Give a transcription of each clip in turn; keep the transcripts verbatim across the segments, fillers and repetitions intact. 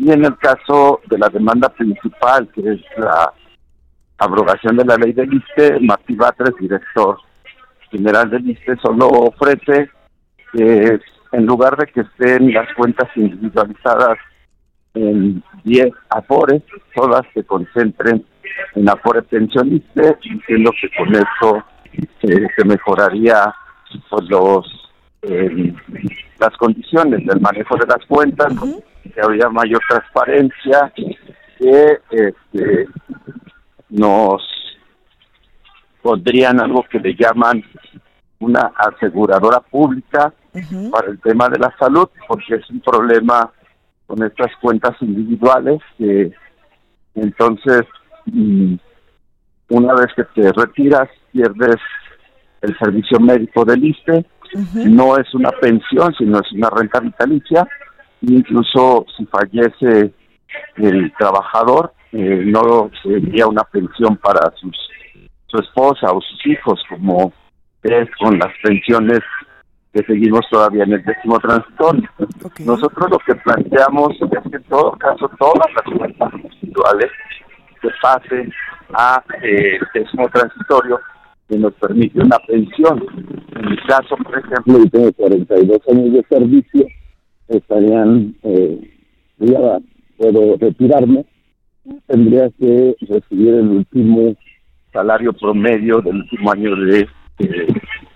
Y en el caso de la demanda principal, que es la abrogación de la ley del I S S S T E, Martí Batres, director general del I S S S T E, solo ofrece que en lugar de que estén las cuentas individualizadas en diez afores, todas se concentren en afore pensionista, diciendo que con esto eh, se mejoraría pues, los eh, las condiciones del manejo de las cuentas, uh-huh. que habría mayor transparencia, que este, nos pondrían algo que le llaman una aseguradora pública uh-huh. para el tema de la salud, porque es un problema con estas cuentas individuales que entonces una vez que te retiras pierdes el servicio médico del I S S S T E. Uh-huh. No es una pensión, sino es una renta vitalicia. Incluso si fallece el trabajador, eh, no sería una pensión para sus su esposa o sus hijos, como es con las pensiones que seguimos todavía en el décimo transitorio. Okay. Nosotros lo que planteamos es que en todo caso todas las cuentas individuales se pasen a eh, el décimo transitorio, que nos permite una pensión. En mi caso, por ejemplo, yo tengo cuarenta y dos años de servicio, estarían, eh, ya puedo retirarme, tendría que recibir el último salario promedio del último año de, de,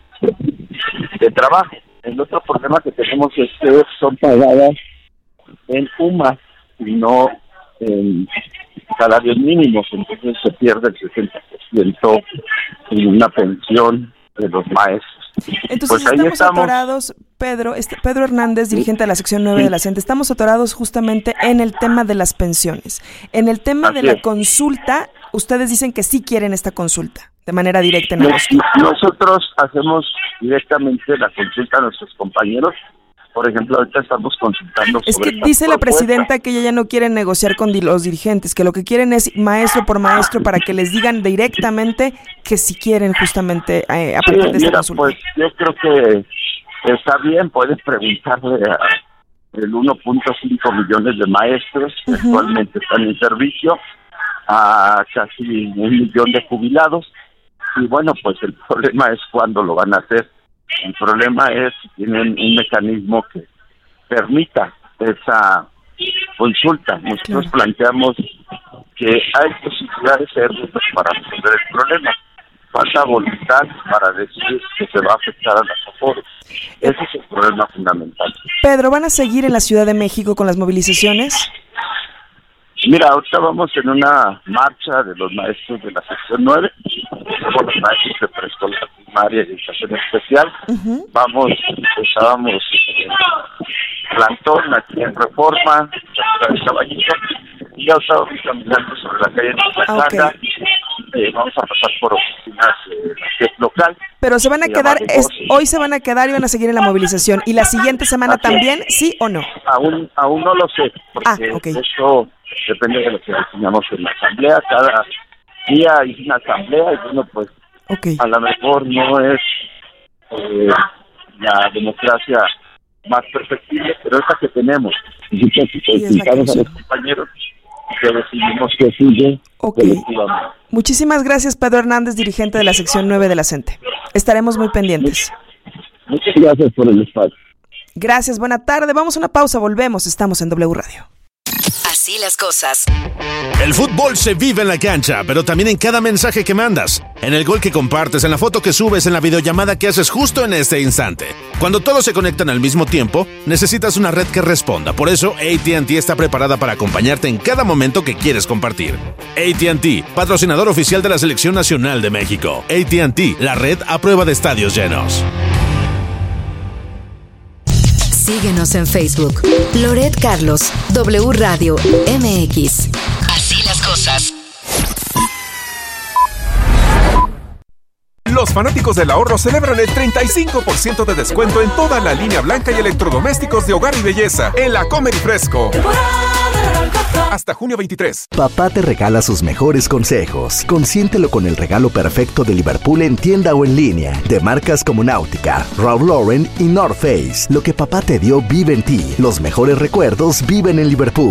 de trabajo. El otro problema que tenemos es que son pagadas en U M A y no en salarios mínimos, entonces se pierde el sesenta por ciento en una pensión de los maestros. Entonces pues ahí estamos, estamos atorados, Pedro, este, Pedro Hernández, dirigente de la sección nueve sí. de la C E N T E, estamos atorados justamente en el tema de las pensiones. En el tema Así de la es. consulta, ustedes dicen que sí quieren esta consulta, de manera directa en agosto. Nosotros hacemos directamente la consulta a nuestros compañeros. Por ejemplo, ahorita estamos consultando es sobre... Es que dice la presidenta que ella ya no quiere negociar con los dirigentes, que lo que quieren es maestro por maestro para que les digan directamente que si quieren justamente eh, a partir sí, de esta mira, consulta. Pues yo creo que está bien, puedes preguntarle a el uno punto cinco millones de maestros que uh-huh. actualmente están en servicio, a casi un millón de jubilados, y bueno, pues el problema es cuándo lo van a hacer. El problema es si tienen un mecanismo que permita esa consulta. Nosotros claro. planteamos que hay posibilidades serias para resolver el problema. Falta voluntad para decir que se va a afectar a las afores. Ese es el problema fundamental. Pedro, ¿van a seguir en la Ciudad de México con las movilizaciones? Mira, ahorita vamos en una marcha de los maestros de la sección nueve, con los maestros de preescolar, primaria y educación especial. Uh-huh. Vamos, estábamos en plantón aquí en Reforma, en Caballito, y ya estábamos caminando sobre la calle de Tlaxcala. Okay. Eh, vamos a pasar por oficinas eh, local. Pero se van a quedar, es, hoy se van a quedar y van a seguir en la movilización. ¿Y la siguiente semana Así también, es. sí o no? Aún aún no lo sé, porque ah, okay. eso depende de lo que definamos en la asamblea. Cada día hay una asamblea y bueno, pues okay. a lo mejor no es eh, la democracia más perfectible, pero esa que tenemos. Y felicitamos a los compañeros que decidimos que sigue. Okay. Muchísimas gracias, Pedro Hernández, dirigente de la sección nueve de la C E N T E. Estaremos muy pendientes. Muchas gracias por el espacio. Gracias, buena tarde. Vamos a una pausa, volvemos. Estamos en W Radio. Así las cosas. El fútbol se vive en la cancha, pero también en cada mensaje que mandas, en el gol que compartes, en la foto que subes, en la videollamada que haces justo en este instante. Cuando todos se conectan al mismo tiempo, necesitas una red que responda. Por eso, A T and T está preparada para acompañarte en cada momento que quieres compartir. A T and T, patrocinador oficial de la Selección Nacional de México. A T and T, la red a prueba de estadios llenos. Síguenos en Facebook. Loret Carlos, W Radio M X. Así las cosas. Los fanáticos del ahorro celebran el treinta y cinco por ciento de descuento en toda la línea blanca y electrodomésticos de hogar y belleza en la Comer y Fresco. Hasta junio veintitrés. Papá te regala sus mejores consejos. Consiéntelo con el regalo perfecto de Liverpool en tienda o en línea. De marcas como Náutica, Ralph Lauren y North Face. Lo que papá te dio vive en ti. Los mejores recuerdos viven en Liverpool.